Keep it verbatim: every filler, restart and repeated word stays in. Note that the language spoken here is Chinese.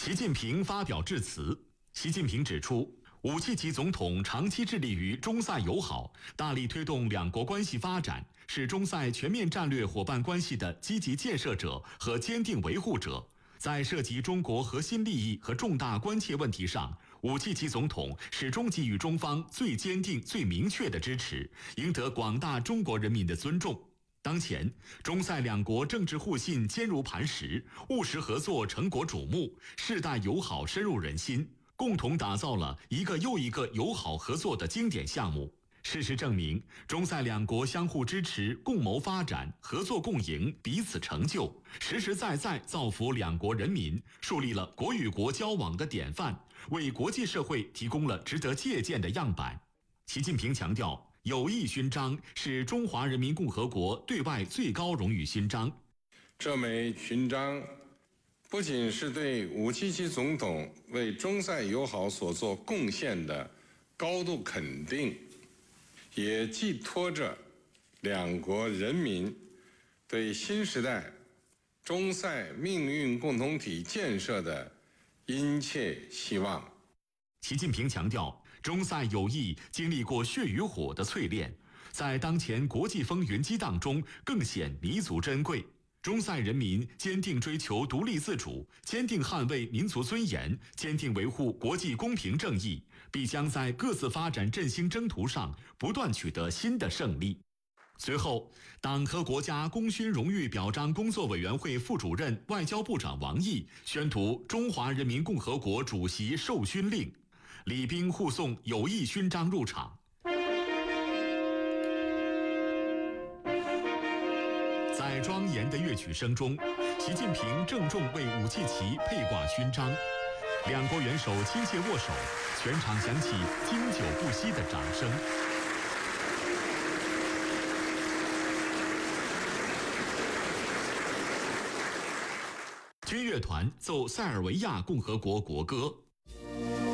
习近平发表致辞。习近平指出，武契奇总统长期致力于中塞友好，大力推动两国关系发展，是中塞全面战略伙伴关系的积极建设者和坚定维护者。在涉及中国核心利益和重大关切问题上，武契奇总统始终给予中方最坚定、最明确的支持，赢得广大中国人民的尊重。当前，中塞两国政治互信坚如磐石，务实合作成果瞩目，世代友好深入人心，共同打造了一个又一个友好合作的经典项目。事实证明，中塞两国相互支持、共谋发展、合作共赢、彼此成就，实实在在造福两国人民，树立了国与国交往的典范，为国际社会提供了值得借鉴的样板。习近平强调，友谊勋章是中华人民共和国对外最高荣誉勋章。 这枚勋章不仅是对武契奇总统为中塞友好所做贡献的高度肯定，也寄托着两国人民对新时代中塞命运共同体建设的殷切希望。 习近平强调，中塞友谊经历过血与火的淬炼，在当前国际风云激荡中更显弥足珍贵。中塞人民坚定追求独立自主，坚定捍卫民族尊严，坚定维护国际公平正义，必将在各自发展振兴征途上不断取得新的胜利。随后，党和国家功勋荣誉表彰工作委员会副主任、外交部长王毅宣读中华人民共和国主席授勋令，礼宾护送友谊勋章入场。在庄严的乐曲声中，习近平郑重为武契奇佩挂勋章，两国元首亲切握手，全场响起经久不息的掌声。军乐团奏塞尔维亚共和国国歌。